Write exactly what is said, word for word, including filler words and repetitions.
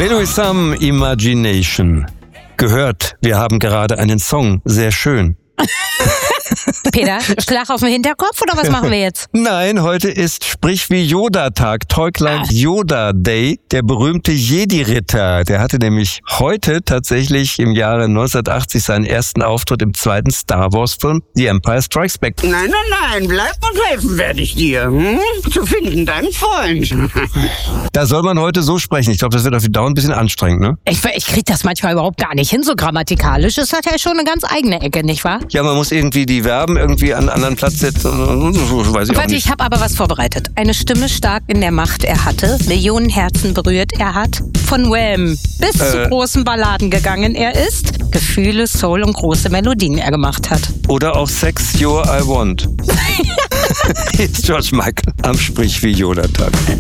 With some imagination. Gehört, wir haben gerade einen Song. Sehr schön. Peter, Schlag auf den Hinterkopf oder was machen wir jetzt? Nein, heute ist Sprich wie Yoda-Tag, Talk-like Yoda Day. Der berühmte Jedi-Ritter, der hatte nämlich heute tatsächlich im Jahre neunzehnhundertachtzig seinen ersten Auftritt im zweiten Star Wars-Film The Empire Strikes Back. Nein, nein, nein, bleib und helfen werde ich dir. Hm? Zu finden, deinen Freund. Da soll man heute so sprechen. Ich glaube, das wird auf die Dauer ein bisschen anstrengend, ne? Ich, ich krieg das manchmal überhaupt gar nicht hin, so grammatikalisch. Es hat ja schon eine ganz eigene Ecke, nicht wahr? Ja, man muss irgendwie die Verben irgendwie an einen anderen Platz setzen. Weiß ich auch Warte, nicht. ich habe aber was vorbereitet. Eine Stimme stark in der Macht er hatte, Millionen Herzen berührt er hat, von Wham bis Äh. zu großen Balladen gegangen er ist, Gefühle, Soul und große Melodien er gemacht hat. Oder auch Sex Your I Want. Hier ist George Michael am Sprich wie Yoda-Tag.